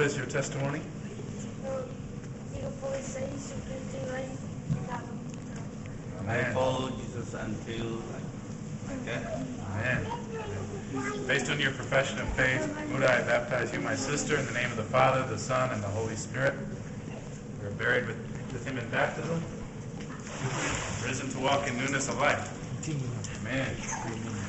what is your testimony? I follow Jesus until like that. Amen. Based on your profession of faith, Muda, I baptize you, my sister, in the name of the Father, the Son, and the Holy Spirit. We are buried with him in baptism, risen to walk in newness of life. Amen.